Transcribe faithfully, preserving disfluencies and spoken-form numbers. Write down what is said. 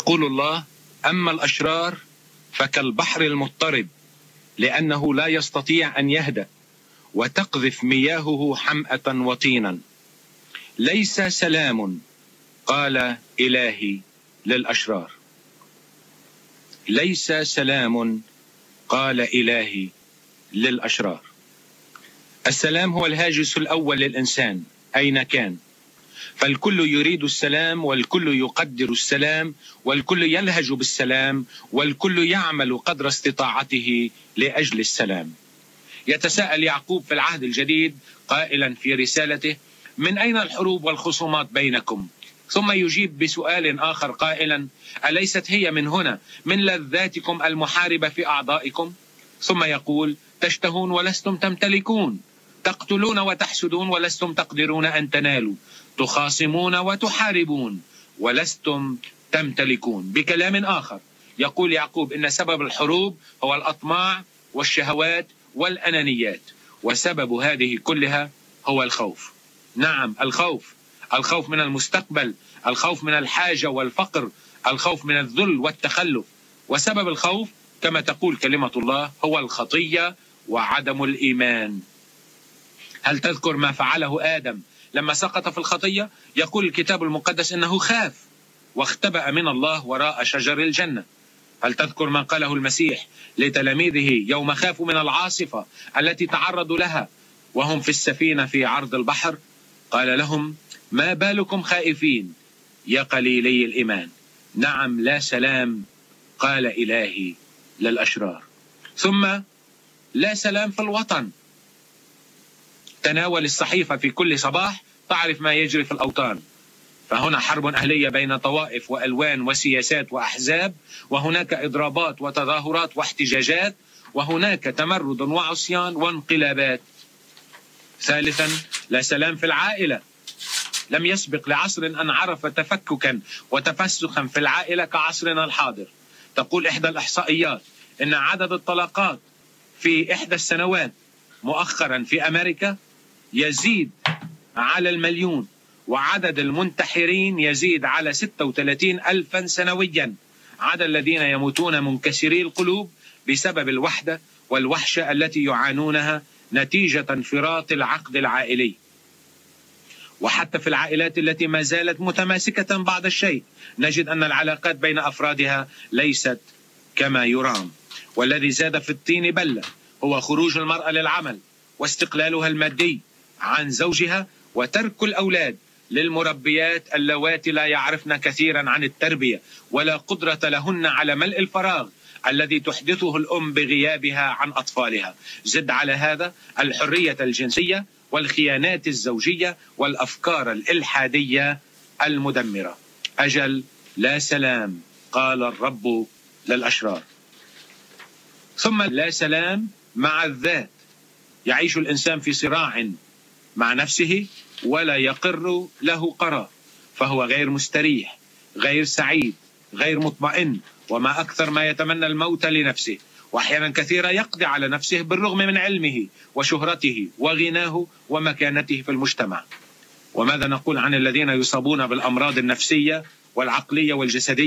يقول الله: أما الأشرار فكالبحر المضطرب، لأنه لا يستطيع أن يهدأ، وتقذف مياهه حمأة وطينا. ليس سلام، قال إلهي للأشرار. ليس سلام، قال إلهي للأشرار. السلام هو الهاجس الأول للإنسان أين كان، فالكل يريد السلام، والكل يقدر السلام، والكل يلهج بالسلام، والكل يعمل قدر استطاعته لأجل السلام. يتساءل يعقوب في العهد الجديد قائلا في رسالته: من أين الحروب والخصومات بينكم؟ ثم يجيب بسؤال آخر قائلا: أليست هي من هنا، من لذاتكم المحاربة في أعضائكم؟ ثم يقول: تشتهون ولستم تمتلكون، تقتلون وتحسدون ولستم تقدرون أن تنالوا، تخاصمون وتحاربون ولستم تمتلكون. بكلام آخر يقول يعقوب إن سبب الحروب هو الأطماع والشهوات والأنانيات، وسبب هذه كلها هو الخوف. نعم، الخوف، الخوف من المستقبل، الخوف من الحاجة والفقر، الخوف من الذل والتخلف. وسبب الخوف كما تقول كلمة الله هو الخطية وعدم الإيمان. هل تذكر ما فعله آدم لما سقط في الخطية؟ يقول الكتاب المقدس إنه خاف واختبأ من الله وراء شجر الجنة. هل تذكر ما قاله المسيح لتلاميذه يوم خافوا من العاصفة التي تعرضوا لها وهم في السفينة في عرض البحر؟ قال لهم: ما بالكم خائفين يا قليلي الإيمان؟ نعم، لا سلام، قال إلهي للأشرار. ثم لا سلام في الوطن. تناول الصحيفة في كل صباح تعرف ما يجري في الأوطان. فهنا حرب أهلية بين طوائف وألوان وسياسات وأحزاب، وهناك إضرابات وتظاهرات واحتجاجات، وهناك تمرد وعصيان وانقلابات. ثالثا، لا سلام في العائلة. لم يسبق لعصر أن عرف تفككا وتفسخا في العائلة كعصرنا الحاضر. تقول إحدى الإحصائيات إن عدد الطلاقات في إحدى السنوات مؤخرا في أمريكا يزيد على المليون، وعدد المنتحرين يزيد على ستة وثلاثين ألفا سنويا. عدد الذين يموتون منكسري القلوب بسبب الوحدة والوحشة التي يعانونها نتيجة انفراط العقد العائلي. وحتى في العائلات التي ما زالت متماسكة بعض الشيء نجد أن العلاقات بين أفرادها ليست كما يرام. والذي زاد في الطين بلة هو خروج المرأة للعمل واستقلالها المادي عن زوجها، وترك الأولاد للمربيات اللواتي لا يعرفن كثيرا عن التربية ولا قدرة لهن على ملء الفراغ الذي تحدثه الأم بغيابها عن أطفالها. زد على هذا الحرية الجنسية والخيانات الزوجية والأفكار الإلحادية المدمرة. أجل لا سلام، قال الرب للأشرار. ثم لا سلام مع الذات. يعيش الإنسان في صراع مع نفسه ولا يقر له قرار، فهو غير مستريح، غير سعيد، غير مطمئن، وما أكثر ما يتمنى الموت لنفسه، وأحيانا كثيرة يقضي على نفسه بالرغم من علمه وشهرته وغناه ومكانته في المجتمع. وماذا نقول عن الذين يصابون بالأمراض النفسية والعقلية والجسدية؟